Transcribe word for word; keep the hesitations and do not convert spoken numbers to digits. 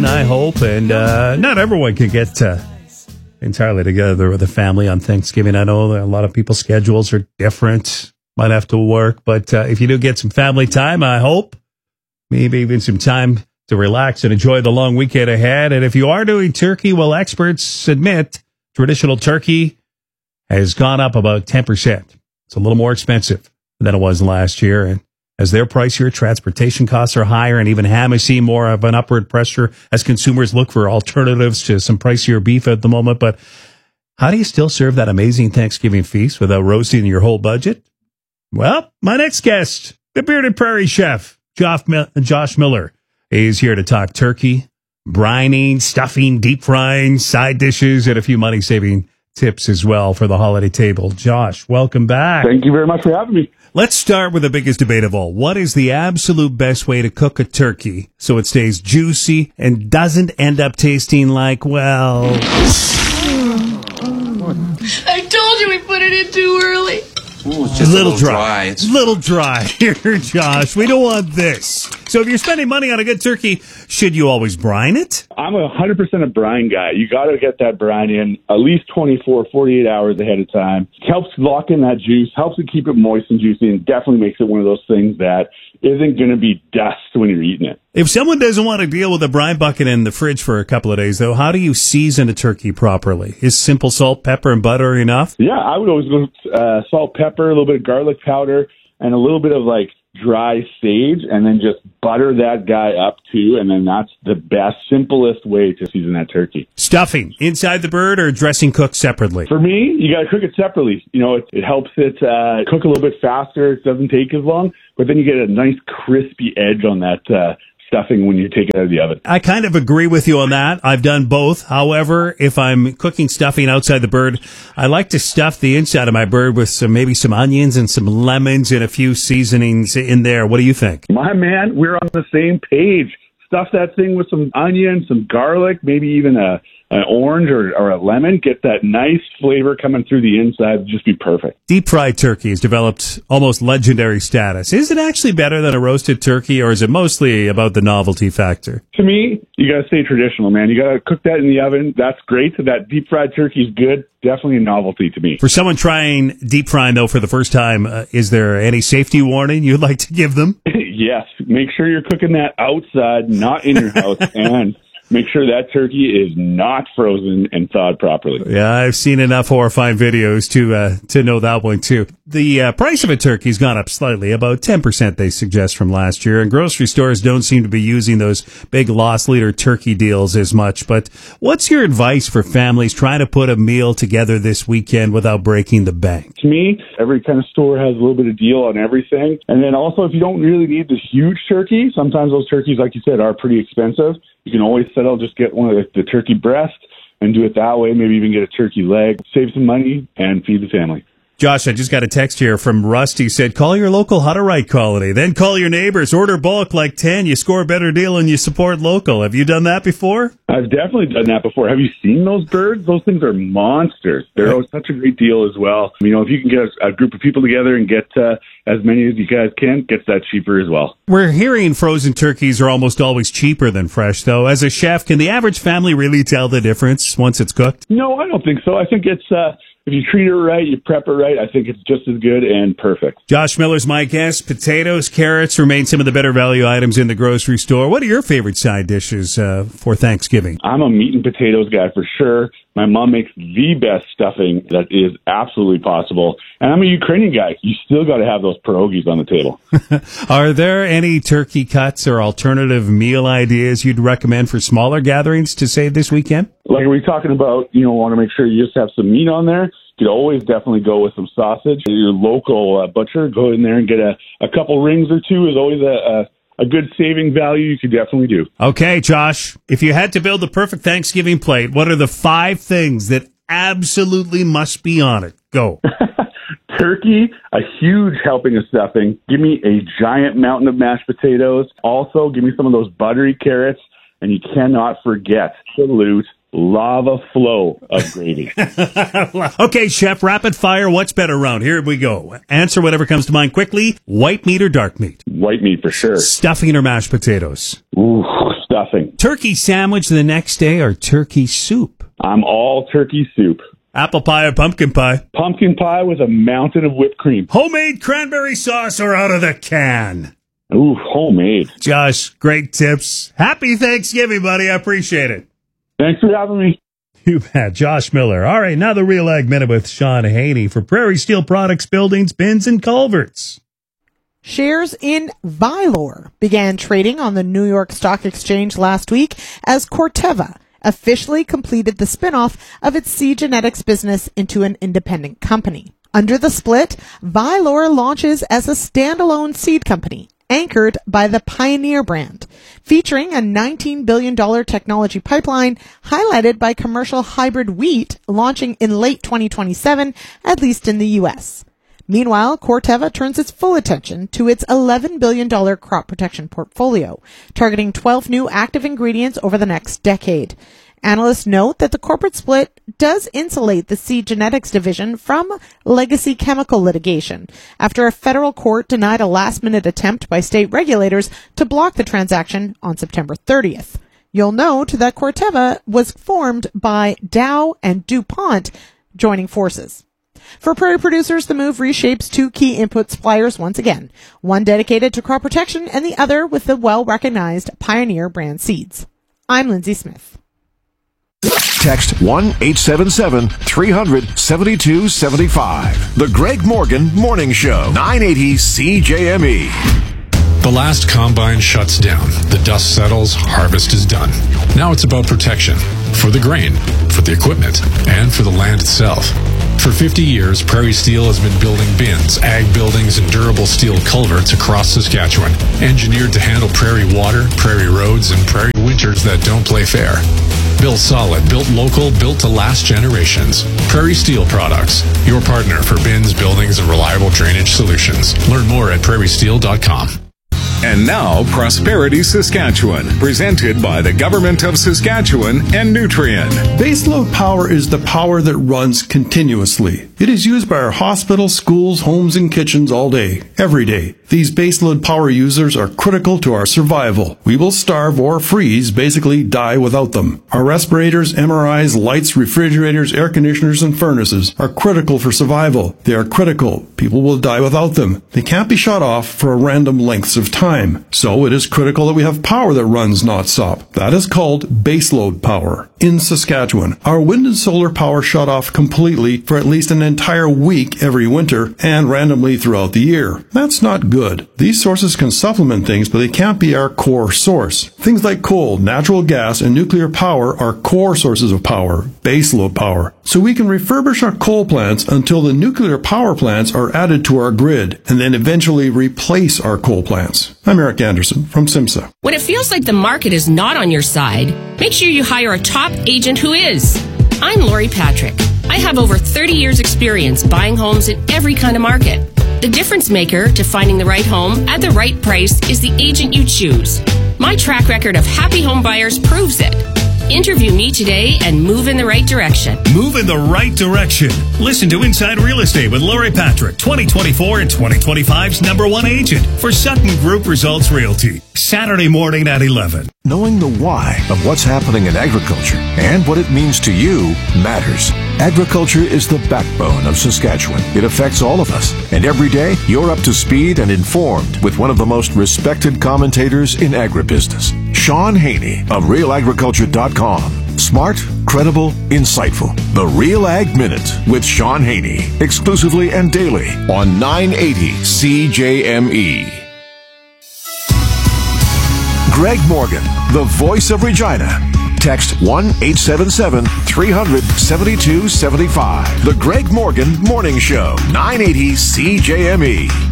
I hope. And uh, not everyone can get uh, entirely together with the family on Thanksgiving. I know that a lot of people's schedules are different, might have to work. But uh, if you do get some family time, I hope, maybe even some time to relax and enjoy the long weekend ahead. And if you are doing turkey, well, experts admit traditional turkey has gone up about ten percent. It's a little more expensive than it was last year. And as they're pricier, transportation costs are higher, and even ham is seeing more of an upward pressure as consumers look for alternatives to some pricier beef at the moment. But how do you still serve that amazing Thanksgiving feast without roasting your whole budget? Well, my next guest, the Bearded Prairie chef, Josh Miller, is here to talk turkey, brining, stuffing, deep frying, side dishes, and a few money-saving tips as well for the holiday table. Josh, welcome back. Thank you very much for having me. Let's start with the biggest debate of all. What is the absolute best way to cook a turkey so it stays juicy and doesn't end up tasting like, well... I told you we put it in too early. Ooh, it's just a little, a little dry. dry. It's little dry here, Josh. We don't want this. So if you're spending money on a good turkey, should you always brine it? I'm a one hundred percent a brine guy. You got to get that brine in at least twenty-four, forty-eight hours ahead of time. It helps lock in that juice, helps it keep it moist and juicy, and definitely makes it one of those things that isn't going to be dust when you're eating it. If someone doesn't want to deal with a brine bucket in the fridge for a couple of days, though, how do you season a turkey properly? Is simple salt, pepper, and butter enough? Yeah, I would always go uh, salt, pepper, a little bit of garlic powder, and a little bit of like dry sage, and then just butter that guy up too, and then that's the best, simplest way to season that turkey. Stuffing inside the bird or dressing cooked separately? For me, you got to cook it separately. You know, it, it helps it uh, cook a little bit faster. It doesn't take as long, but then you get a nice crispy edge on that uh, stuffing when you take it out of the oven. I kind of agree with you on that. I've done both. However, if I'm cooking stuffing outside the bird, I like to stuff the inside of my bird with some maybe some onions and some lemons and a few seasonings in there. What do you think? My man, we're on the same page. Stuff that thing with some onion, some garlic, maybe even a an orange or, or a lemon. Get that nice flavor coming through the inside. Just be perfect. Deep fried turkey has developed almost legendary status. Is it actually better than a roasted turkey, or is it mostly about the novelty factor? To me, you got to stay traditional, man. You got to cook that in the oven. That's great. So that deep fried turkey is good. Definitely a novelty to me. For someone trying deep frying, though, for the first time, uh, is there any safety warning you'd like to give them? Yes. Make sure you're cooking that outside, not in your house, and make sure that turkey is not frozen and thawed properly. Yeah, I've seen enough horrifying videos to uh, to know that one, too. The uh, price of a turkey's gone up slightly, about ten percent, they suggest, from last year. And grocery stores don't seem to be using those big loss leader turkey deals as much. But what's your advice for families trying to put a meal together this weekend without breaking the bank? To me, every kind of store has a little bit of deal on everything. And then also, if you don't really need this huge turkey, sometimes those turkeys, like you said, are pretty expensive. You can always settle, just get one of the, the turkey breast and do it that way. Maybe even get a turkey leg, save some money, and feed the family. Josh, I just got a text here from Rusty. Said, call your local Hutterite colony, then call your neighbors, order bulk like ten. You score a better deal and you support local. Have you done that before? I've definitely done that before. Have you seen those birds? Those things are monsters. They're always such a great deal as well. You know, if you can get a, a group of people together and get uh, as many as you guys can, gets that cheaper as well. We're hearing frozen turkeys are almost always cheaper than fresh, though. As a chef, can the average family really tell the difference once it's cooked? No, I don't think so. I think it's... Uh, If you treat it right, you prep it right, I think it's just as good and perfect. Josh Miller's my guest. Potatoes, carrots remain some of the better value items in the grocery store. What are your favorite side dishes uh, for Thanksgiving? I'm a meat and potatoes guy for sure. My mom makes the best stuffing that is absolutely possible. And I'm a Ukrainian guy. You still got to have those pierogies on the table. Are there any turkey cuts or alternative meal ideas you'd recommend for smaller gatherings to save this weekend? Like are we talking about, you know, want to make sure you just have some meat on there? You could always definitely go with some sausage. Your local uh, butcher, go in there and get a, a couple rings or two is always a, a A good saving value you could definitely do. Okay, Josh, if you had to build the perfect Thanksgiving plate, what are the five things that absolutely must be on it? Go. Turkey, a huge helping of stuffing. Give me a giant mountain of mashed potatoes. Also, give me some of those buttery carrots. And you cannot forget absolute lava flow of gravy. Okay, chef, rapid fire. What's better around? Here we go. Answer whatever comes to mind quickly. White meat or dark meat? White meat for sure. Stuffing or mashed potatoes? Ooh, stuffing. Turkey sandwich the next day or turkey soup? I'm all turkey soup. Apple pie or pumpkin pie? Pumpkin pie with a mountain of whipped cream. Homemade cranberry sauce or out of the can? Ooh, homemade. Josh, great tips. Happy Thanksgiving, buddy. I appreciate it. Thanks for having me. You bet. Josh Miller. All right, now the Real Ag Minute with Sean Haney for Prairie Steel Products, Buildings, Bins, and Culverts. Shares in Vylor began trading on the New York Stock Exchange last week as Corteva officially completed the spinoff of its seed genetics business into an independent company. Under the split, Vylor launches as a standalone seed company anchored by the Pioneer brand, featuring a nineteen billion dollars technology pipeline highlighted by commercial hybrid wheat launching in late twenty twenty-seven, at least in the U S. Meanwhile, Corteva turns its full attention to its eleven billion dollars crop protection portfolio, targeting twelve new active ingredients over the next decade. Analysts note that the corporate split does insulate the seed genetics division from legacy chemical litigation after a federal court denied a last-minute attempt by state regulators to block the transaction on September thirtieth. You'll note that Corteva was formed by Dow and DuPont joining forces. For prairie producers, the move reshapes two key input suppliers once again, one dedicated to crop protection and the other with the well-recognized Pioneer brand seeds. I'm Lindsay Smith. Text one eight seven seven, three hundred, seventy-two seventy-five. The Greg Morgan Morning Show, nine eighty C J M E. The last combine shuts down. The dust settles. Harvest is done. Now it's about protection. For the grain, for the equipment, and for the land itself. For fifty years, Prairie Steel has been building bins, ag buildings, and durable steel culverts across Saskatchewan, engineered to handle prairie water, prairie roads, and prairie winters that don't play fair. Built solid, built local, built to last generations. Prairie Steel Products, your partner for bins, buildings, and reliable drainage solutions. Learn more at prairie steel dot com. And now, Prosperity Saskatchewan, presented by the Government of Saskatchewan and Nutrien. Baseload power is the power that runs continuously. It is used by our hospitals, schools, homes, and kitchens all day, every day. These baseload power users are critical to our survival. We will starve or freeze, basically die without them. Our respirators, M R Is, lights, refrigerators, air conditioners, and furnaces are critical for survival. They are critical. People will die without them. They can't be shut off for random lengths of time. So it is critical that we have power that runs non-stop. That is called baseload power. In Saskatchewan, our wind and solar power shut off completely for at least an entire week every winter and randomly throughout the year. That's not good. These sources can supplement things, but they can't be our core source. Things like coal, natural gas, and nuclear power are core sources of power, baseload power. So we can refurbish our coal plants until the nuclear power plants are added to our grid, and then eventually replace our coal plants. I'm Eric Anderson from SIMSA. When it feels like the market is not on your side, make sure you hire a top agent who is. I'm Lori Patrick. I have over thirty years experience buying homes in every kind of market. The difference maker to finding the right home at the right price is the agent you choose. My track record of happy home buyers proves it. Interview me today and move in the right direction. Move in the right direction. Listen to Inside Real Estate with Lori Patrick, twenty twenty-four and twenty twenty-five's number one agent for Sutton Group Results Realty. Saturday morning at eleven. Knowing the why of what's happening in agriculture and what it means to you matters. Agriculture is the backbone of Saskatchewan. It affects all of us. And every day, you're up to speed and informed with one of the most respected commentators in agribusiness, Sean Haney of real agriculture dot com. Smart, credible, insightful. The Real Ag Minute with Sean Haney. Exclusively and daily on nine eighty C J M E. Greg Morgan, the voice of Regina. Text one eight seven seven, three hundred, seventy-two seventy-five. The Greg Morgan Morning Show, nine eighty C J M E.